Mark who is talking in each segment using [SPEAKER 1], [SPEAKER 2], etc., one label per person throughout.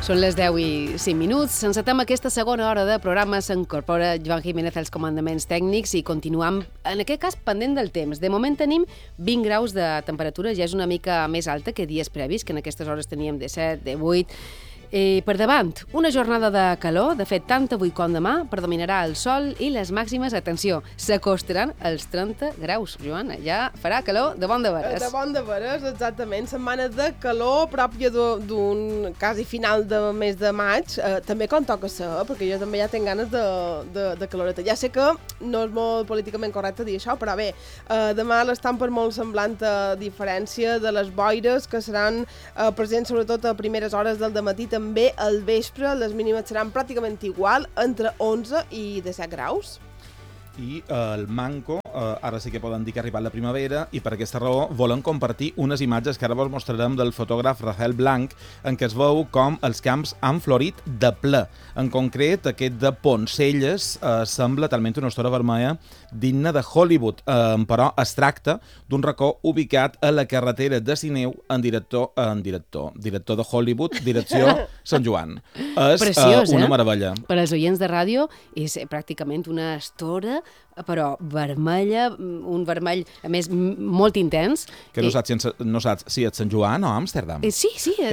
[SPEAKER 1] Són les 10 i 5 minuts. Encetem aquesta segona hora de programa. S'incorpora Joan Jiménez als comandaments tècnics i continuem, en aquest cas, pendent del temps. De moment tenim 20 graus de temperatura, ja és una mica més alta que dies previs, que en aquestes hores teníem de 7, de 8. Per davant, una jornada de calor, de fet, tant avui com demà, predominarà el sol i les màximes, atenció, s'acostaran als 30 graus, Joana. Ja farà calor de bon de veres.
[SPEAKER 2] De bon de veres, exactament. Setmana de calor pròpia d'un quasi final de mes de maig. També quan toca ser, perquè jo també ja tinc ganes de caloreta. Ja sé que no és molt políticament correcte dir això, però bé, demà l'estan per molt semblant, a diferència de les boires que seran presents sobretot a primeres hores del dematí. També al vespre les mínimes seran pràcticament igual, entre 11 i 17 graus.
[SPEAKER 3] I el manco, ara sí que poden dir que ha arribat la primavera, i per aquesta raó volen compartir unes imatges que ara vos mostrarem del fotògraf Rafael Blanc, en què es veu com els camps han florit de ple. En concret, aquest de Poncelles sembla talment una història vermella digna de Hollywood, però es tracta d'un racó ubicat a la carretera de Sineu en director de Hollywood, direcció Sant Joan. És
[SPEAKER 1] preciós,
[SPEAKER 3] una meravella.
[SPEAKER 1] Per als oients de ràdio és pràcticament una estora, però vermella, un vermell, a més, molt intens.
[SPEAKER 3] Que no saps si és Sant Joan o Amsterdam.
[SPEAKER 1] Sí,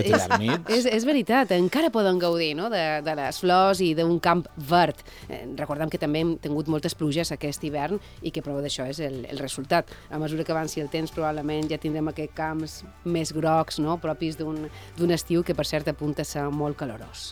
[SPEAKER 1] és veritat. Encara poden gaudir, no?, de les flors i d'un camp verd. Recordem que també hem tingut moltes pluges aquest hivern i que prou d'això és el resultat. A mesura que avanci el temps, probablement ja tindrem aquests camps més grocs, no?, propis d'un estiu que, per cert, apunta a ser molt calorós.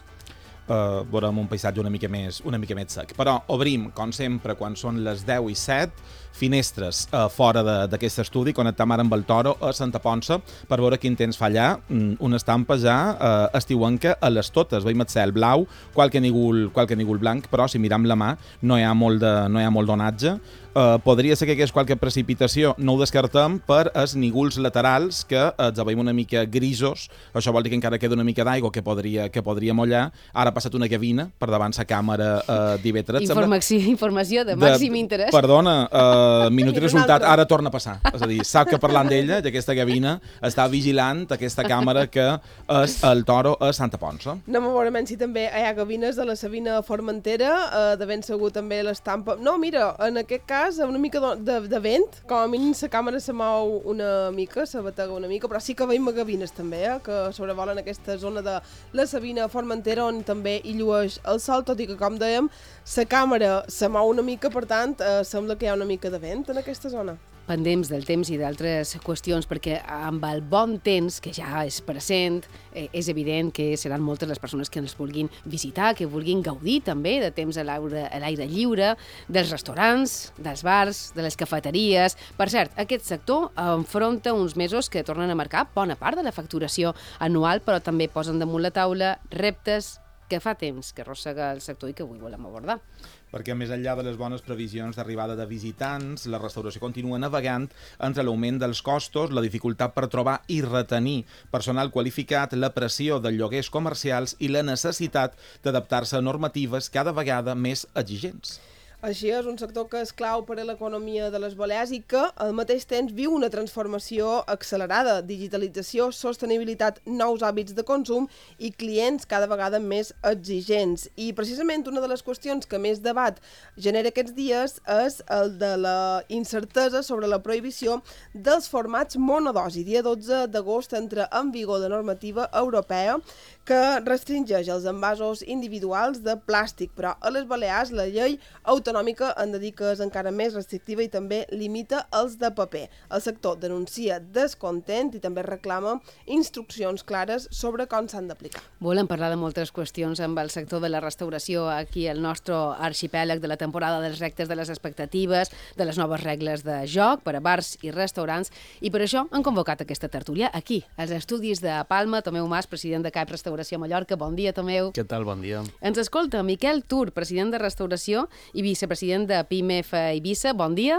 [SPEAKER 3] Veurem un paisatge una mica més sec. Però obrim, com sempre, quan són les 10 i 7, finestres fora d'aquest estudi, connectam ara amb el Toro a Santa Ponça per veure quin temps fa allà. Una estampa ja estiuenca a les totes. Veiem el cel blau, qualque nígol blanc, però si miram la mà no hi ha molt d'onatge. Podria ser que hi hagués qualque precipitació, no ho descartem, per els nígols laterals, que els veiem una mica grisos. Això vol dir que encara queda una mica d'aigua que podria mullar. Ara ha passat una gavina per davant la càmera d'IV3.
[SPEAKER 1] Informació de màxim interès.
[SPEAKER 3] Perdona, minut i resultat, ara torna a passar. És a dir, sap que parlant d'ella, d'aquesta gavina, està vigilant aquesta càmera que és el Toro a Santa Ponça.
[SPEAKER 2] Anem a veure si també hi ha gavines de la Sabina Formentera, de ben segur també l'estampa. No, mira, en aquest cas, una mica de vent, com a mínim la càmera se mou una mica, se batega una mica, però sí que veiem gavines també, que sobrevolen aquesta zona de la Sabina Formentera, on també hi llueix el sol, tot i que, com dèiem, la càmera se mou una mica, per tant, sembla que hi ha una mica de vent en aquesta zona.
[SPEAKER 1] Pendents del temps i d'altres qüestions, perquè amb el bon temps, que ja és present, és evident que seran moltes les persones que ens vulguin visitar, que vulguin gaudir també de temps a l'aire lliure, dels restaurants, dels bars, de les cafeteries. Per cert, aquest sector enfronta uns mesos que tornen a marcar bona part de la facturació anual, però també posen damunt la taula reptes que fa temps que arrossega el sector i que avui volem abordar.
[SPEAKER 3] Perquè més enllà de les bones previsions d'arribada de visitants, la restauració continua navegant entre l'augment dels costos, la dificultat per trobar i retenir personal qualificat, la pressió dels lloguers comercials i la necessitat d'adaptar-se a normatives cada vegada més exigents.
[SPEAKER 2] Així és, un sector que és clau per a l'economia de les Balears i que al mateix temps viu una transformació accelerada, digitalització, sostenibilitat, nous hàbits de consum i clients cada vegada més exigents. I precisament una de les qüestions que més debat genera aquests dies és el de la incertesa sobre la prohibició dels formats monodosi. Dia 12 d'agost entra en vigor la normativa europea que restringeix els envasos individuals de plàstic, però a les Balears la llei autonòmica en de dir que és encara més restrictiva i també limita els de paper. El sector denuncia descontent i també reclama instruccions clares sobre com s'han d'aplicar.
[SPEAKER 1] Volem parlar de moltes qüestions amb el sector de la restauració aquí al nostre arxipèlag, de la temporada dels reptes, de les expectatives, de les noves regles de joc per a bars i restaurants, i per això han convocat aquesta tertúlia aquí, als estudis de Palma. Tomeu Mas, president de CAIP Restauració Mallorca. Bon dia, Tomeu.
[SPEAKER 4] Què tal? Bon dia.
[SPEAKER 1] Ens escolta Miquel Tur, president de Restauració i vicepresident de PIMEF Eivissa. Bon dia.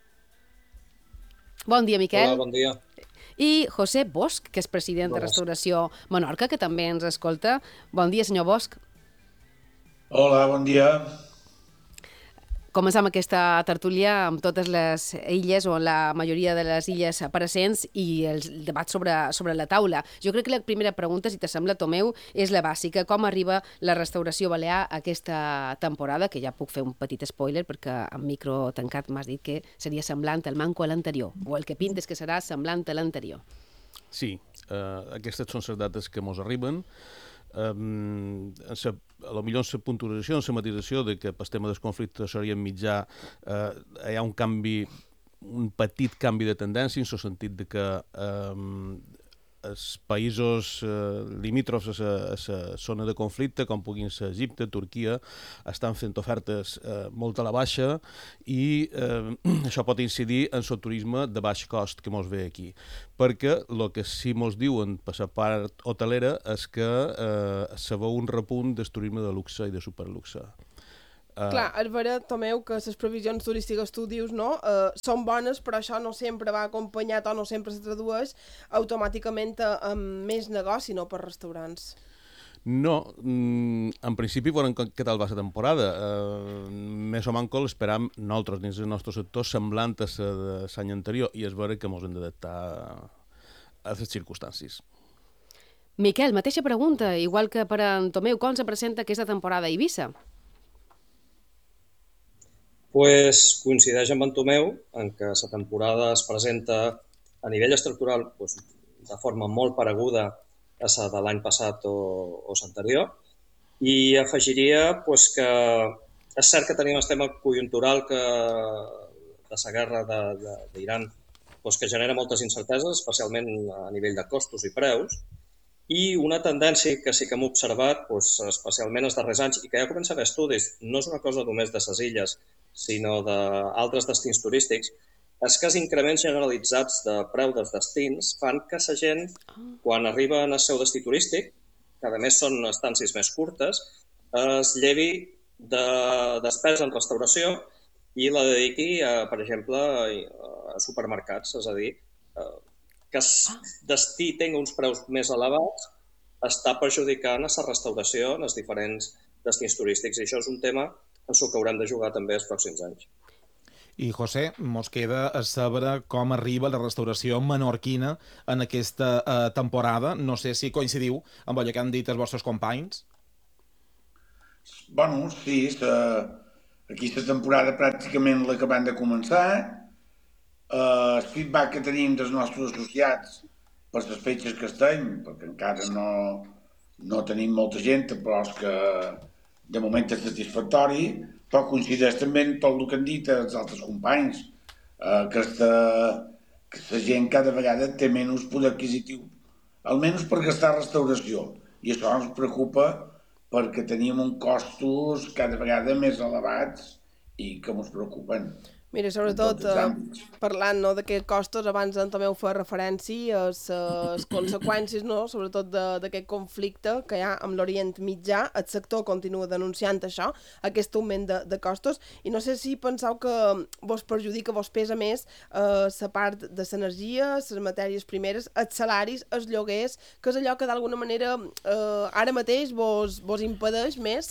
[SPEAKER 1] Bon dia, Miquel.
[SPEAKER 5] Hola, bon dia.
[SPEAKER 1] I José Bosch, que és president de Restauració Menorca, que també ens escolta. Bon dia, senyor Bosch.
[SPEAKER 5] Hola, bon dia.
[SPEAKER 1] Comencem aquesta tertúlia amb totes les illes o la majoria de les illes presents i el debat sobre la taula. Jo crec que la primera pregunta, si t'assembla, Tomeu, és la bàsica. Com arriba la restauració balear aquesta temporada? Que ja puc fer un petit spoiler perquè amb micro tancat m'has dit que seria semblant al manco a l'anterior, o el que pinta és que serà semblant a l'anterior.
[SPEAKER 4] Sí, aquestes són les dates que ens arriben. A lo millor en la puntualització, en la matització de que pel tema del conflicte s'hauria mitjà hi ha un petit canvi de tendència en el sentit de que els països limítrofs a la zona de conflicte, com puguin ser Egipte, Turquia, estan fent ofertes molt a la baixa i això pot incidir en el turisme de baix cost que ens ve aquí. Perquè el que sí ens diuen per la part hotelera és que se veu un repunt del turisme de luxe i de superluxe.
[SPEAKER 2] Clar, és vera, Tomeu, que les previsions turístiques, tu dius, no? Són bones, però això no sempre va acompanyat o no sempre se tradueix automàticament amb més negoci, no, per restaurants.
[SPEAKER 4] No, en principi veurem què tal va la temporada. Més o manco l'esperam nosaltres dins del nostre sector semblant a l'any anterior i és vera que ens hem d'adaptar a les circumstàncies.
[SPEAKER 1] Miquel, mateixa pregunta, igual que per en Tomeu, com se presenta aquesta temporada a Eivissa?
[SPEAKER 5] Pues coincideix amb en Tomeu en què la temporada es presenta a nivell estructural de forma molt pareguda a la de l'any passat o l'anterior i afegiria que és cert que tenim el tema conjuntural de la guerra d'Iran que genera moltes incerteses, especialment a nivell de costos i preus, i una tendència que sí que hem observat, especialment els darrers anys, i que ja comença a haver estudis, no és una cosa només de les illes, sinó d'altres destins turístics, és que els increments generalitzats de preu dels destins fan que la gent, quan arriba al seu destí turístic, que a més són estàncies més curtes, es llevi de despesa en restauració i la dediqui, per exemple, a supermercats. És a dir, que el destí tingui uns preus més elevats està perjudicant a la restauració en els diferents destins turístics. I això és un tema en el que haurem de jugar també els pròxims anys.
[SPEAKER 3] I, José, mos queda a saber com arriba la restauració menorquina en aquesta temporada. No sé si coincidiu amb allò que han dit els vostres companys.
[SPEAKER 6] Bueno, sí, aquesta temporada pràcticament l'acabem de començar. El feedback que tenim dels nostres associats per les fetges que estem, perquè encara no tenim molta gent, però és que de moment és satisfactori, però coincideix també en tot el que han dit els altres companys, que la gent cada vegada té menys poder adquisitiu, almenys per gastar restauració, i això ens preocupa perquè tenim uns costos cada vegada més elevats i que ens preocupen.
[SPEAKER 2] Mira, sobretot parlant d'aquests costos, abans en Tomeu fa referència a les conseqüències, sobretot d'aquest conflicte que hi ha amb l'Orient Mitjà. El sector continua denunciant això, aquest augment de costos, i no sé si penseu que vos perjudica, vos pesa més la part de l'energia, les matèries primeres, els salaris, els lloguers, que és allò que d'alguna manera ara mateix vos impedeix més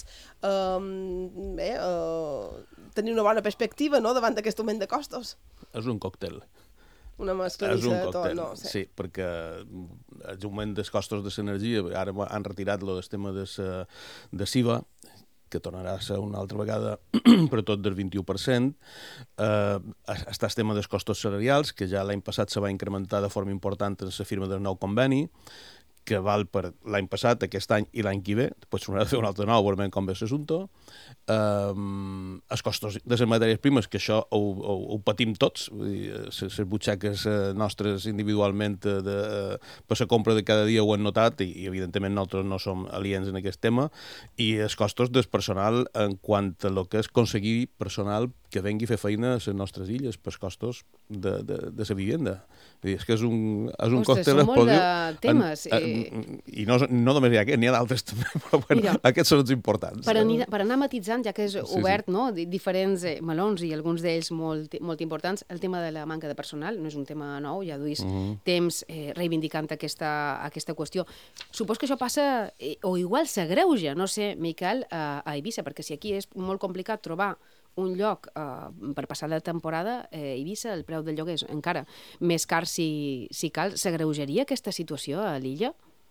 [SPEAKER 2] tenir una bona perspectiva davant d'aquest augment de costos.
[SPEAKER 4] És un còctel.
[SPEAKER 2] Una mescla de tot, no?
[SPEAKER 4] Sí, perquè l'augment dels costos de l'energia, ara han retirat el tema de SIVA, que tornarà a ser una altra vegada per tot del 21%. Està el tema dels costos salarials, que ja l'any passat se va incrementar de forma important en la firma del nou conveni, que val per l'any passat, aquest any i l'any que ve, després s'haurà de fer un altre nou, veurem com ve l'assumpte. Els costos de les matèries primes, que això ho patim tots, les butxaques nostres individualment per la compra de cada dia ho han notat i evidentment nosaltres no som aliens en aquest tema, i els costos del personal en quant a el que és aconseguir personal que vengui a fer feina a les nostres illes, pels costos de la vivenda. És que és un còctel
[SPEAKER 1] explosiu. Són molt de temes.
[SPEAKER 4] I no només hi ha aquest, n'hi ha d'altres també, però bueno, aquests són els importants.
[SPEAKER 1] Per anar matitzant, ja que és obert, no? Diferents melons i alguns d'ells molt importants, el tema de la manca de personal no és un tema nou, ja duis temps reivindicant aquesta qüestió. Supos que això passa, o igual s'agreuja, no sé, Miquel, a Eivissa, perquè si aquí és molt complicat trobar un lloc per passar la temporada, Eivissa, el preu del lloguer és encara més car si cal. S'agreujaria aquesta situació a l'illa?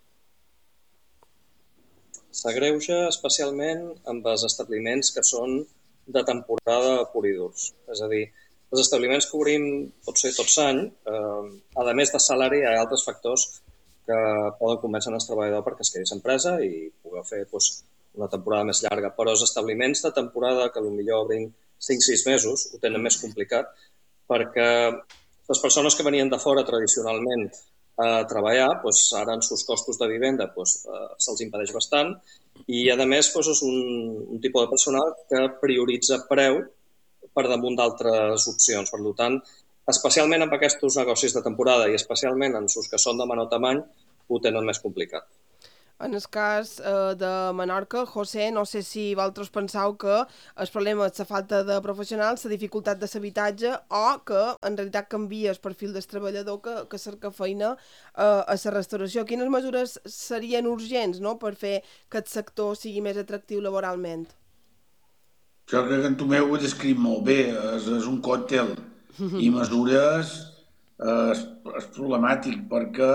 [SPEAKER 5] S'agreuja especialment amb els establiments que són de temporada pur i durs. És a dir, els establiments que obrim pot ser tot l'any, a més de salari, hi ha altres factors que poden convèncer el treballador perquè es quedi a l'empresa i pugui fer una temporada més llarga. Però els establiments de temporada, que potser obrin 5-6 mesos, ho tenen més complicat perquè les persones que venien de fora tradicionalment a treballar, ara amb els costos de vivenda se'ls impedeix bastant i, a més, és un tipus de personal que prioritza preu per damunt d'altres opcions. Per tant, especialment amb aquests negocis de temporada i especialment en els que són de menor tamany, ho tenen més complicat.
[SPEAKER 2] En el cas de Menorca, José, no sé si vosaltres penseu que el problema és la falta de professionals, la dificultat de l'habitatge o que en realitat canvia el perfil del treballador que cerca feina a la restauració. Quines mesures serien urgents, no?, per fer que el sector sigui més atractiu laboralment?
[SPEAKER 6] Jo crec que en Tomeu ho descrit molt bé, és un còctel i mesures és problemàtic perquè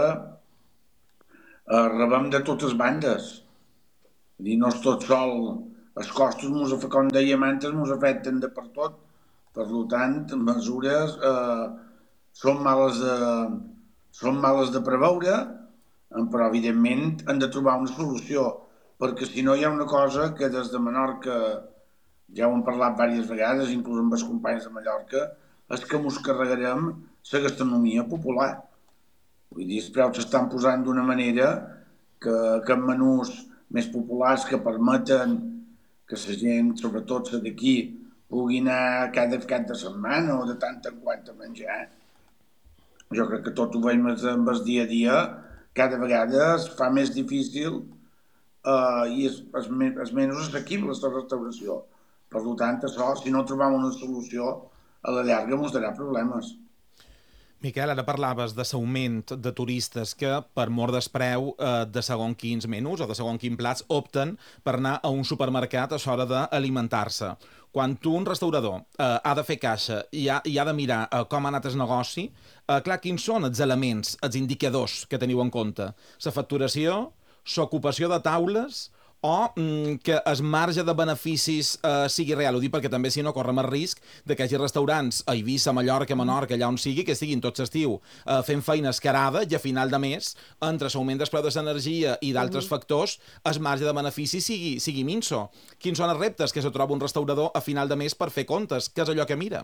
[SPEAKER 6] rebem de totes bandes. No és tot sol. Els costos, com dèiem antes, ens afecten de per tot. Per tant, mesures són males de preveure, però evidentment han de trobar una solució, perquè si no hi ha una cosa que des de Menorca, ja ho hem parlat diverses vegades, inclús amb els companys de Mallorca, és que ens carregarem la gastronomia popular. Vull dir, els preus s'estan posant d'una manera que en menús més populars que permeten que la gent, sobretot la d'aquí, pugui anar cada cap de setmana o de tant en quant a menjar. Jo crec que tot ho veiem amb el dia a dia, cada vegada es fa més difícil i és menys assequible la restauració. Per tant, això, si no trobem una solució, a la llarga ens darà problemes.
[SPEAKER 3] Miquel, ara parlaves de l'augment de turistes que, per mort del preu de segons quins menús o de segons quins plats, opten per anar a un supermercat a l'hora d'alimentar-se. Quan un restaurador ha de fer caixa i ha de mirar com ha anat el negoci, clar, quins són els elements, els indicadors que teniu en compte? La facturació, l'ocupació de taules o que el marge de beneficis sigui real. Ho dic perquè també, si no, correm el risc de que hi hagi restaurants a Eivissa, Mallorca, Menorca, allà on sigui, que estiguin tot l'estiu fent feina escarada i a final de mes, entre l'augment del preu de l'energia i d'altres factors, el marge de benefici sigui minso. Quins són els reptes que se troba un restaurador a final de mes per fer comptes? Què és allò que mira?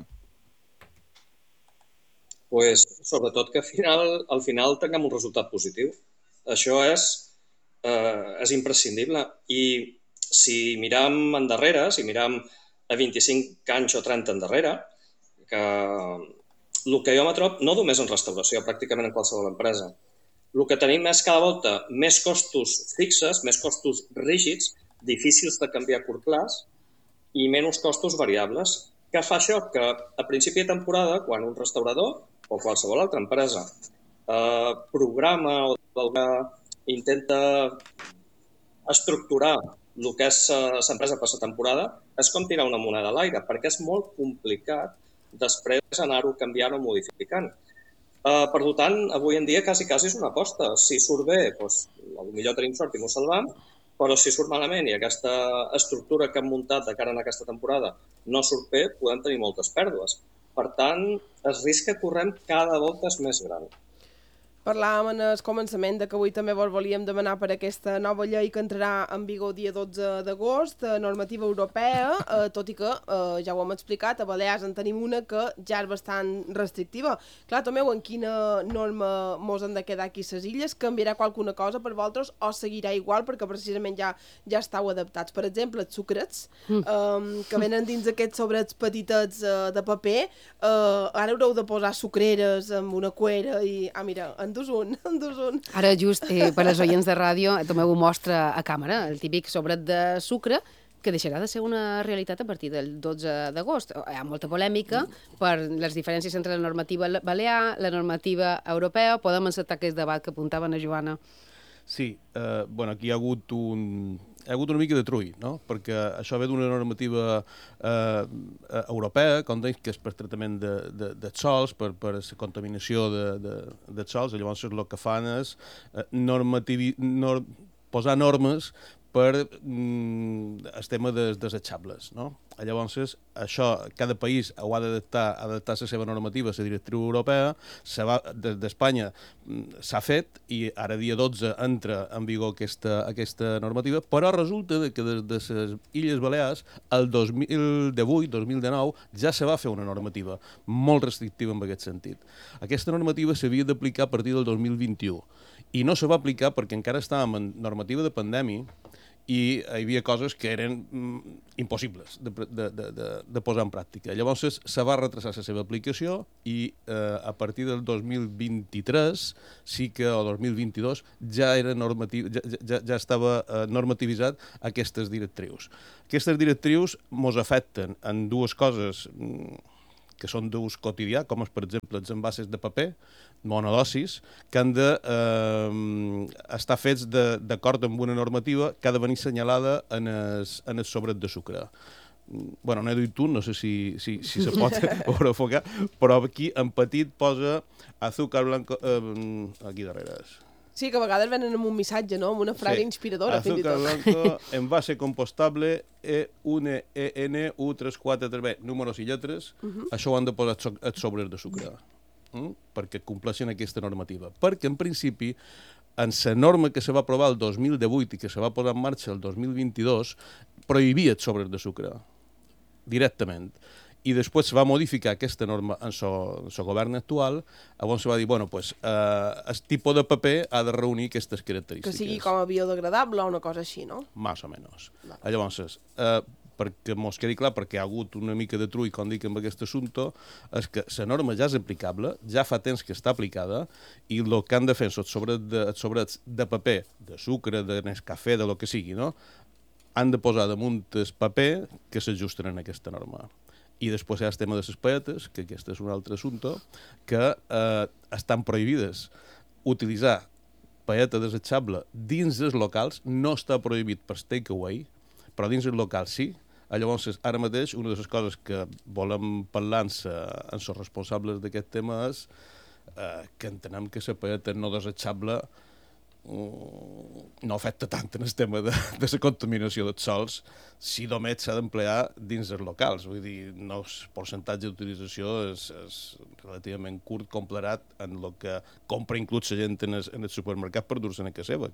[SPEAKER 5] Sobretot que al final tinguem un resultat positiu. Això és imprescindible. I si miram endarrere, si miram a 25 anys o 30 endarrere, que el que jo me trobo, no només en restauració, pràcticament en qualsevol empresa, el que tenim és cada volta més costos fixes, més costos rígids, difícils de canviar a curt plaç i menys costos variables. Què fa això? Que a principi de temporada, quan un restaurador o qualsevol altra empresa programa o intenta estructurar el que és l'empresa per la temporada, és com tirar una moneda a l'aire, perquè és molt complicat després anar-ho canviant o modificant. Per tant, avui en dia quasi és una aposta. Si surt bé, potser tenim sort i m'ho salvam, però si surt malament i aquesta estructura que hem muntat de cara a aquesta temporada no surt bé, podem tenir moltes pèrdues. Per tant, el risc que correm cada volta és més gran.
[SPEAKER 2] Parlàvem en el començament que avui també vos volíem demanar per aquesta nova llei que entrarà en vigor el dia 12 d'agost, normativa europea, tot i que, ja ho hem explicat, a Balears en tenim una que ja és bastant restrictiva. Clar, Tomeu, en quina norma mos han de quedar aquí a les illes? Canviarà qualsevol cosa per vosaltres o seguirà igual perquè precisament ja estàu adaptats? Per exemple, els sucrets, que venen dins aquests sobrets petitets de paper, ara haureu de posar sucreres amb una cuera i... mira, endús un.
[SPEAKER 1] Ara just per als oients de ràdio Tomeu ho mostra a càmera, el típic sobret de sucre que deixarà de ser una realitat a partir del 12 d'agost. Hi ha molta polèmica per les diferències entre la normativa balear, la normativa europea. Podem encetar aquest debat que apuntava a Joana.
[SPEAKER 4] Sí, aquí hi ha hagut hi ha hagut una mica de trull, no? Perquè això ve d'una normativa europea, com deia, que és per tractament dels sols, per la contaminació dels sols, i llavors el que fan és posar normes per el tema dels desechables, no? Llavors, això, cada país ho ha d'adaptar la seva normativa a la directriu europea, des d'Espanya s'ha fet i ara dia 12 entra en vigor aquesta normativa, però resulta que des de les Illes Balears el 2018-2019 ja se va fer una normativa molt restrictiva en aquest sentit. Aquesta normativa s'havia d'aplicar a partir del 2021 i no se va aplicar perquè encara estàvem en normativa de pandèmia i hi havia coses que eren impossibles de posar en pràctica. Llavors se va retrasar la seva aplicació i a partir del 2023 sí que, o 2022, ja estava normativitzat aquestes directrius. Aquestes directrius ens afecten en dues coses que són d'ús quotidià, com per exemple els envasos de paper, monodosis, que han d'estar fets d'acord amb una normativa que ha de venir assenyalada en el sobret de sucre. Bueno, no he dit tu, no sé si se pot enfocar, però aquí en petit posa azúcar blanco, aquí darrere és.
[SPEAKER 2] Sí, que a vegades venen amb un missatge, no? Amb una frase inspiradora, fins i tot.
[SPEAKER 4] Azúcar blanco, envase compostable, E1ENU343B, números i lletres, això ho han de posar els sobres de sucre, perquè compleixen aquesta normativa. Perquè, en principi, en la norma que se va aprovar el 2018 i que se va posar en marxa el 2022, prohibia els sobres de sucre, directament. I després se va modificar aquesta norma en el govern actual, llavors se va dir, bueno, pues, el tipus de paper ha de reunir aquestes característiques.
[SPEAKER 2] Que sigui com a biodegradable o una cosa així, no?
[SPEAKER 4] Más o menys. Llavors, perquè mos quedi clar, perquè hi ha hagut una mica de trull, com dic, amb aquest assumpte, és que la norma ja és aplicable, ja fa temps que està aplicada, i el que han de fer els sobrets de paper, de sucre, de Nescafé, de lo que sigui, no? Han de posar damunt el paper que s'ajusten a aquesta norma. I després hi ha el tema de les paetes, que aquest és un altre assumpte, que estan prohibides. Utilitzar paeta desitjable dins dels locals no està prohibit per takeaway, però dins els locals sí. Llavors, ara mateix, una de les coses que volem parlar amb els responsables d'aquest tema és que entenem que la paeta no desitjable no afecta tant en el tema de la contaminació dels sols si només s'ha d'emplear dins els locals. Vull dir, el percentatge d'utilització és relativament curt comparat amb el que compra inclús la gent en el supermercat per dur-se a casa seva.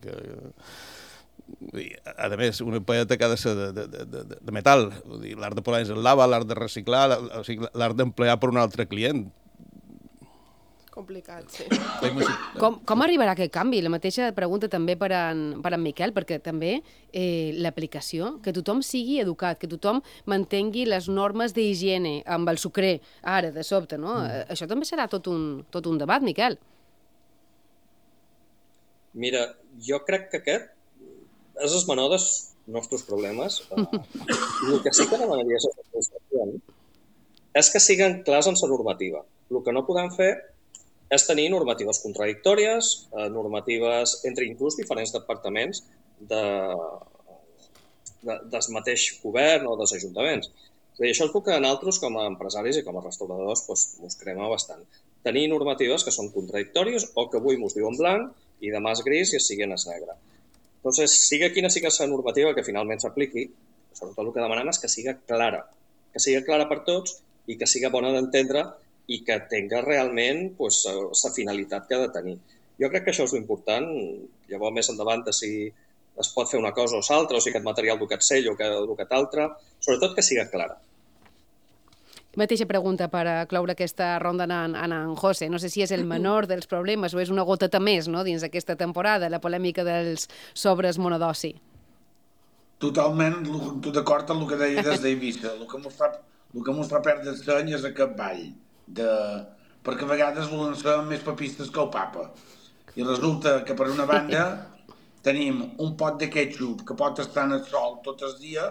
[SPEAKER 4] A més, una paeta que ha de ser de metal. L'art de posar en lava, l'art de reciclar, l'art d'emplear per un altre client.
[SPEAKER 2] Complicat, sí.
[SPEAKER 1] Com arribarà aquest canvi? La mateixa pregunta també per en Miquel, perquè també l'aplicació, que tothom sigui educat, que tothom mantengui les normes d'higiene amb el sucrer, ara, de sobte, no? Això també serà tot un debat, Miquel.
[SPEAKER 5] Mira, jo crec que aquest és el menor dels nostres problemes. El que sí que demanaria a l'administració és que siguin clars en la normativa. El que no podem fer és tenir normatives contradictòries, normatives entre inclús diferents departaments del mateix govern o dels ajuntaments. És a dir, això és el que nosaltres, com a empresaris i com a restauradors, ens crema bastant. Tenir normatives que són contradictòries o que avui ens diuen blanc i demà és gris i sigui en negre. Entonces, sigui quina sigui la normativa que finalment s'apliqui, sobretot el que demanem és que sigui clara per tots i que sigui bona d'entendre i que tinga realment la finalitat que ha de tenir. Jo crec que això és l'important. Llavors, més endavant, si es pot fer una cosa o l'altra, o si aquest material du aquest sell o aquest altre, sobretot que sigui clara.
[SPEAKER 1] Mateixa pregunta per cloure aquesta ronda en José. No sé si és el menor dels problemes o és una goteta més, no?, dins d'aquesta temporada, la polèmica dels sobres monodosi.
[SPEAKER 6] Totalment d'acord amb el que deia des d'Eivissa. El que mos fa perdre el seny és aquest ball. Perquè a vegades lancem més papistes que el papa. I resulta que per una banda tenim un pot de ketchup que pot estar en el sol tot el dia,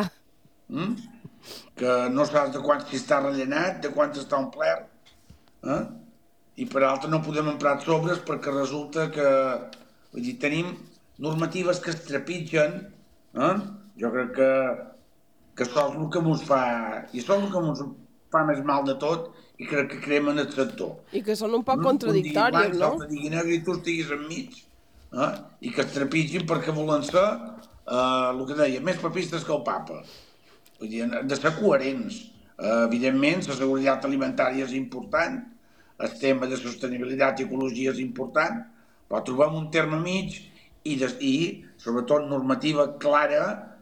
[SPEAKER 6] que no saps de quant si està rellenat, de quant està omplert, i per altra no podem emprar sobres perquè resulta que tenim normatives que es trepitgen Jo crec que això és el que ens fa, i això és el que ens fa més mal de tot, i crec que creem en el sector.
[SPEAKER 2] I que són un poc
[SPEAKER 6] Un digui
[SPEAKER 2] contradictòries,
[SPEAKER 6] blanc,
[SPEAKER 2] no?
[SPEAKER 6] l'altre digui negre i tu estiguis enmig, i que es trepitgin perquè volen ser, el que deia, més papistes que el papa. Vull dir, han de ser coherents. Evidentment, la seguretat alimentària és important, el tema de sostenibilitat i ecologia és important, però trobem un terme mig i sobretot, normativa clara,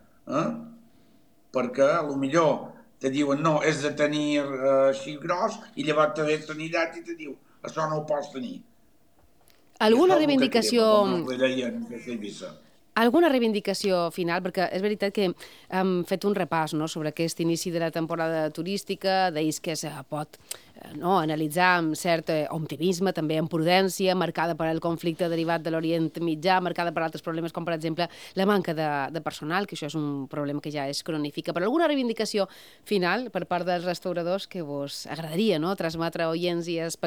[SPEAKER 6] perquè a lo millor te diuen no, és de tenir així gros, i llavors te ve sanitat i te diu això no ho pots tenir.
[SPEAKER 1] Alguna reivindicació...
[SPEAKER 6] Com li deien a Eivissa.
[SPEAKER 1] Alguna reivindicació final? Perquè és veritat que hem fet un repàs, no?, sobre aquest inici de la temporada turística, d'ells que se pot analitzar amb cert optimisme, també amb prudència, marcada per al conflicte derivat de l'Orient Mitjà, marcada per altres problemes, com per exemple la manca de personal, que això és un problema que ja es cronifica. Però alguna reivindicació final per part dels restauradors que vos agradaria, no?, transmetre a oients i espectadors